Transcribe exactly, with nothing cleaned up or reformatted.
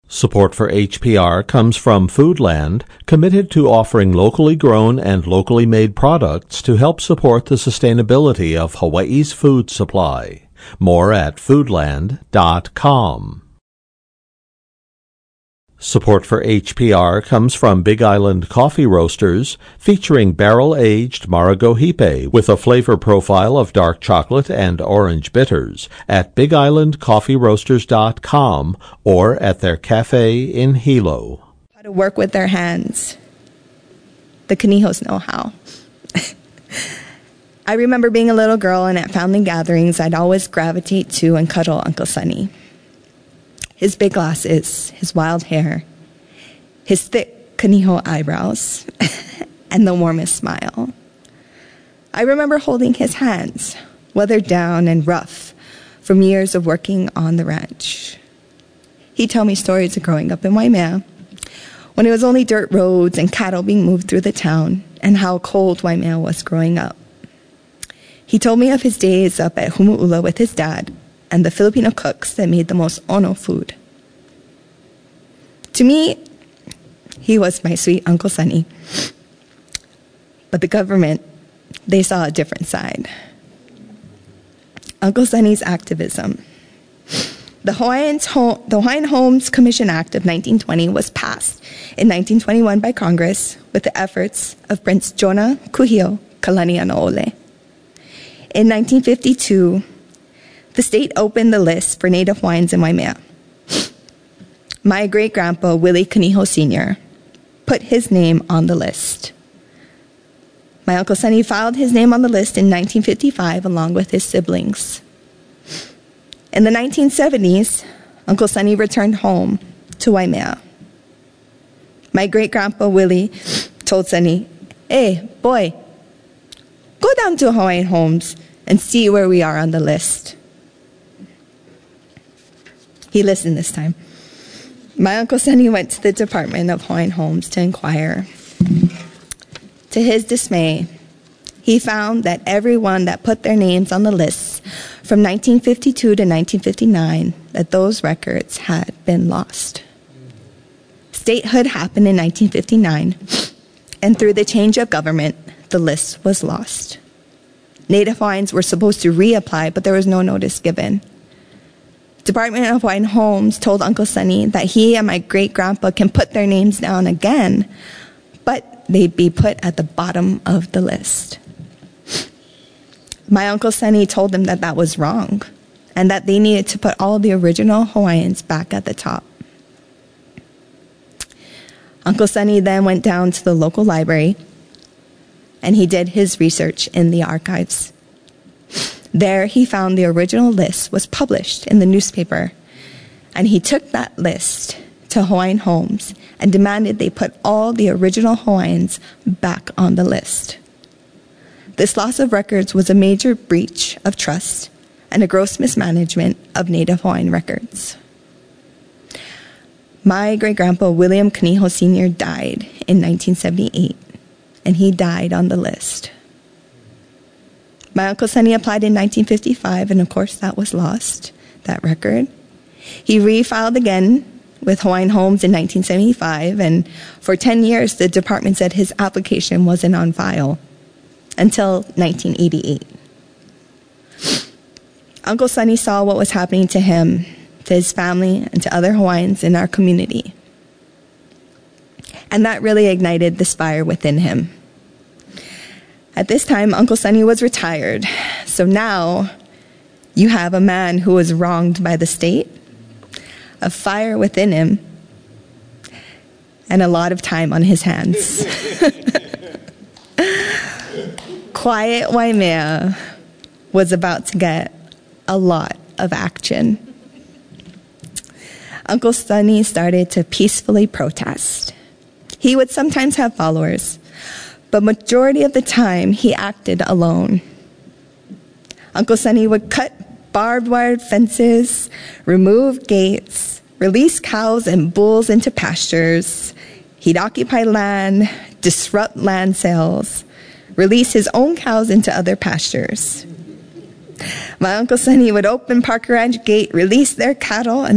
Support for H P R comes from Foodland, committed to offering locally grown and locally made products to help support the sustainability of Hawaii's food supply. More at foodland dot com. Support for H P R comes from Big Island Coffee Roasters, featuring barrel-aged Maragohipe with a flavor profile of dark chocolate and orange bitters at big island coffee roasters dot com or at their cafe in Hilo. How to work with their hands. The Kanihos know how. I remember being a little girl, and at family gatherings, I'd always gravitate to and cuddle Uncle Sonny. His big glasses, his wild hair, his thick Kaniho eyebrows, and the warmest smile. I remember holding his hands, weathered down and rough from years of working on the ranch. He'd tell me stories of growing up in Waimea, when it was only dirt roads and cattle being moved through the town, and how cold Waimea was growing up. He told me of his days up at Humu'ula with his dad, and the Filipino cooks that made the most ono food. To me, he was my sweet Uncle Sonny. But the government, they saw a different side. Uncle Sonny's activism. The Hawaiians Home, the Hawaiian Homes Commission Act of nineteen twenty was passed in nineteen twenty-one by Congress with the efforts of Prince Jonah Kuhio Kalanianaole. In nineteen fifty-two, the state opened the list for Native Hawaiians in Waimea. My great-grandpa, Willie Kaniho Senior, put his name on the list. My Uncle Sonny filed his name on the list in nineteen fifty-five along with his siblings. In the nineteen seventies, Uncle Sonny returned home to Waimea. My great-grandpa, Willie, told Sonny, "Hey, boy, go down to Hawaiian Homes and see where we are on the list." He listened this time. My Uncle Sonny went to the Department of Hawaiian Homes to inquire. To his dismay, he found that everyone that put their names on the lists from nineteen fifty-two to nineteen fifty-nine, that those records had been lost. Statehood happened in nineteen fifty-nine, and through the change of government, the list was lost. Native Hawaiians were supposed to reapply, but there was no notice given. Department of Hawaiian Homes told Uncle Sonny that he and my great-grandpa can put their names down again, but they'd be put at the bottom of the list. My Uncle Sonny told them that that was wrong, and that they needed to put all the original Hawaiians back at the top. Uncle Sonny then went down to the local library, and he did his research in the archives. There he found the original list was published in the newspaper, and he took that list to Hawaiian Homes and demanded they put all the original Hawaiians back on the list. This loss of records was a major breach of trust and a gross mismanagement of Native Hawaiian records. My great-grandpa, William Kaniho Senior, died in nineteen seventy-eight, and he died on the list. My Uncle Sonny applied in nineteen fifty-five, and of course that was lost, that record. He refiled again with Hawaiian Homes in nineteen seventy-five, and for ten years the department said his application wasn't on file until nineteen eighty-eight. Uncle Sonny saw what was happening to him, to his family, and to other Hawaiians in our community. And that really ignited this fire within him. At this time, Uncle Sonny was retired, so now you have a man who was wronged by the state, a fire within him, and a lot of time on his hands. Quiet Waimea was about to get a lot of action. Uncle Sonny started to peacefully protest. He would sometimes have followers, but majority of the time he acted alone. Uncle Sonny would cut barbed wire fences, remove gates, release cows and bulls into pastures. He'd occupy land, disrupt land sales, release his own cows into other pastures. My Uncle Sonny would open Parker Ranch Gate, release their cattle, and